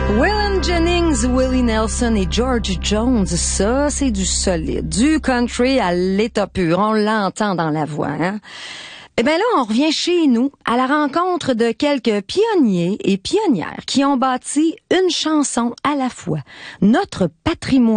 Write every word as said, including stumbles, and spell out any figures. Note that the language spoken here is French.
Waylon Jennings, Willie Nelson et George Jones, ça, c'est du solide. Du country à l'état pur. On l'entend dans la voix, hein? Eh bien là, on revient chez nous à la rencontre de quelques pionniers et pionnières qui ont bâti une chanson à la fois. Notre patrimoine